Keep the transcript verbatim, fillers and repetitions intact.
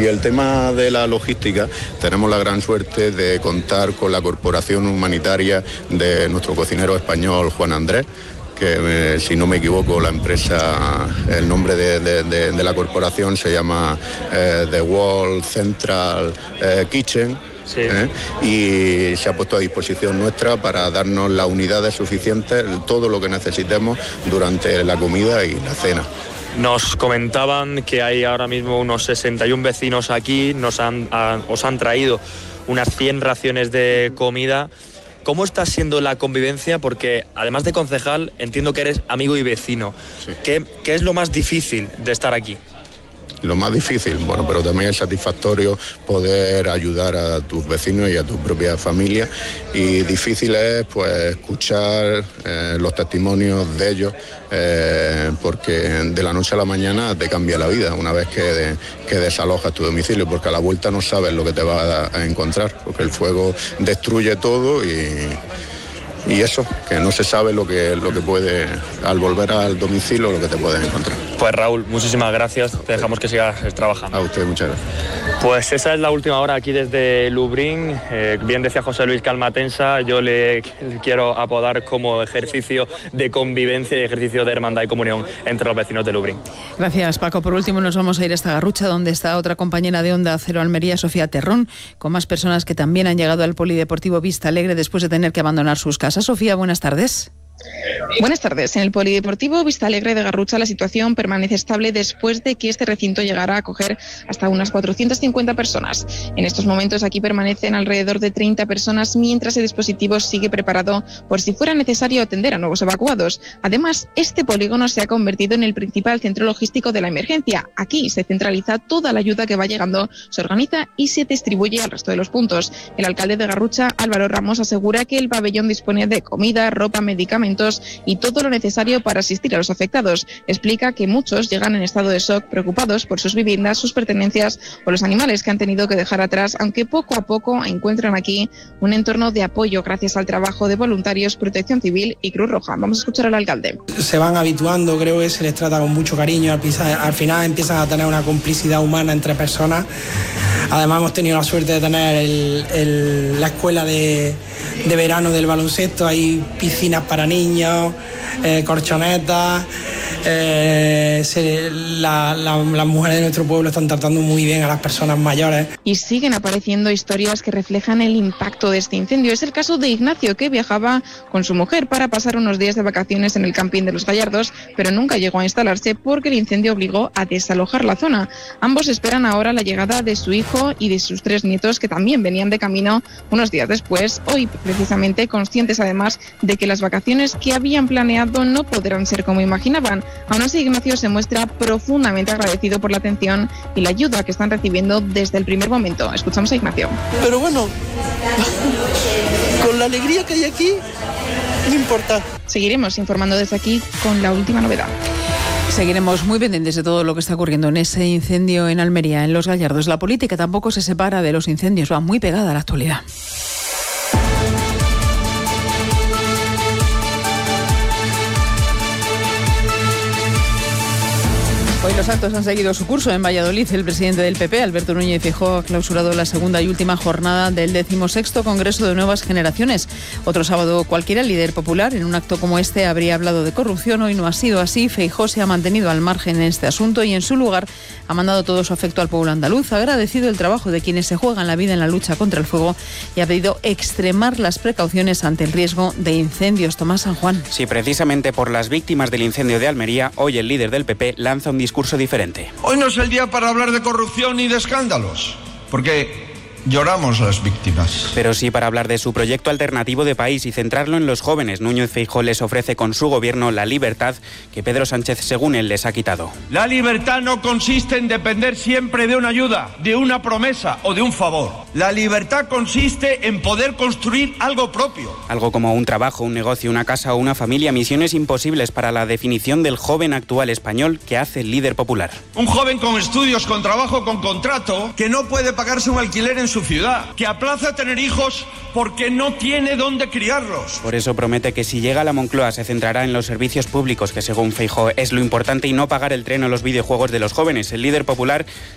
Y el tema de la logística, tenemos la gran suerte de contar con la corporación humanitaria de nuestro cocinero español Juan Andrés, que eh, si no me equivoco la empresa, el nombre de, de, de, de la corporación se llama eh, The World Central eh, Kitchen. Sí. ¿Eh? Y se ha puesto a disposición nuestra para darnos las unidades suficientes, todo lo que necesitemos durante la comida y la cena. Nos comentaban que hay ahora mismo unos sesenta y uno vecinos aquí, nos han, a, os han traído unas cien raciones de comida. ¿Cómo está siendo la convivencia? Porque además de concejal, entiendo que eres amigo y vecino. Sí. ¿Qué, qué es lo más difícil de estar aquí? Lo más difícil, bueno, pero también es satisfactorio poder ayudar a tus vecinos y a tu propia familia, y difícil es pues escuchar eh, los testimonios de ellos, eh, porque de la noche a la mañana te cambia la vida una vez que, de, que desalojas tu domicilio, porque a la vuelta no sabes lo que te vas a, a encontrar, porque el fuego destruye todo y... Y eso, que no se sabe lo que, lo que puede, al volver al domicilio, lo que te puedes encontrar. Pues Raúl, muchísimas gracias, te dejamos que sigas trabajando. A usted, muchas gracias. Pues esa es la última hora aquí desde Lublin. Eh, bien decía José Luis Calmatensa, yo le, le quiero apodar como ejercicio de convivencia y ejercicio de hermandad y comunión entre los vecinos de Lublin. Gracias, Paco. Por último nos vamos a ir hasta Garrucha, donde está otra compañera de Onda Cero Almería, Sofía Terrón, con más personas que también han llegado al Polideportivo Vista Alegre después de tener que abandonar sus casas. Sofía, buenas tardes. Buenas tardes. En el Polideportivo Vista Alegre de Garrucha la situación permanece estable después de que este recinto llegara a acoger hasta unas cuatrocientas cincuenta personas. En estos momentos aquí permanecen alrededor de treinta personas, mientras el dispositivo sigue preparado por si fuera necesario atender a nuevos evacuados. Además, este polígono se ha convertido en el principal centro logístico de la emergencia. Aquí se centraliza toda la ayuda que va llegando, se organiza y se distribuye al resto de los puntos. El alcalde de Garrucha, Álvaro Ramos, asegura que el pabellón dispone de comida, ropa, medicamentos y todo lo necesario para asistir a los afectados. Explica que muchos llegan en estado de shock, preocupados por sus viviendas, sus pertenencias o los animales que han tenido que dejar atrás, aunque poco a poco encuentran aquí un entorno de apoyo gracias al trabajo de voluntarios, Protección Civil y Cruz Roja. Vamos a escuchar al alcalde. Se van habituando, creo que se les trata con mucho cariño, al final empiezan a tener una complicidad humana entre personas. Además hemos tenido la suerte de tener el, el, la escuela de, de verano del baloncesto, hay piscinas para niños, eh, corchonetas, eh, se, la, la, las mujeres de nuestro pueblo están tratando muy bien a las personas mayores. Y siguen apareciendo historias que reflejan el impacto de este incendio. Es el caso de Ignacio, que viajaba con su mujer para pasar unos días de vacaciones en el camping de Los Gallardos, pero nunca llegó a instalarse porque el incendio obligó a desalojar la zona. Ambos esperan ahora la llegada de su hijo y de sus tres nietos, que también venían de camino unos días después, hoy precisamente conscientes además de que las vacaciones que habían planeado no podrán ser como imaginaban. Aún así, Ignacio se muestra profundamente agradecido por la atención y la ayuda que están recibiendo desde el primer momento. Escuchamos a Ignacio. Pero bueno, con la alegría que hay aquí, no importa. Seguiremos informando desde aquí con la última novedad. Seguiremos muy pendientes de todo lo que está ocurriendo en ese incendio en Almería, en Los Gallardos. La política tampoco se separa de los incendios, va muy pegada a la actualidad. Hoy los actos han seguido su curso en Valladolid. El presidente del P P, Alberto Núñez Feijóo, ha clausurado la segunda y última jornada del decimosexto Congreso de Nuevas Generaciones. Otro sábado cualquiera, el líder popular, en un acto como este, habría hablado de corrupción. Hoy no ha sido así. Feijóo se ha mantenido al margen en este asunto y, en su lugar, ha mandado todo su afecto al pueblo andaluz, ha agradecido el trabajo de quienes se juegan la vida en la lucha contra el fuego y ha pedido extremar las precauciones ante el riesgo de incendios. Tomás San Juan. Sí, precisamente por las víctimas del incendio de Almería, hoy el líder del P P lanza un discurso discurso diferente. Hoy no es el día para hablar de corrupción y de escándalos, porque lloramos a las víctimas. Pero sí para hablar de su proyecto alternativo de país y centrarlo en los jóvenes. Núñez Feijóo les ofrece con su gobierno la libertad que Pedro Sánchez, según él, les ha quitado. La libertad no consiste en depender siempre de una ayuda, de una promesa o de un favor. La libertad consiste en poder construir algo propio. Algo como un trabajo, un negocio, una casa o una familia. Misiones imposibles para la definición del joven actual español que hace el líder popular. Un joven con estudios, con trabajo, con contrato, que no puede pagarse un alquiler en su ciudad, que aplaza tener hijos porque no tiene dónde criarlos. Por eso promete que si llega a la Moncloa se centrará en los servicios públicos, que según Feijóo es lo importante, y no pagar el tren o los videojuegos de los jóvenes. El líder popular